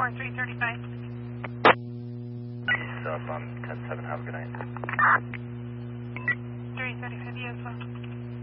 tower 335. He's up on 10-7, have a good night. 335, you as well.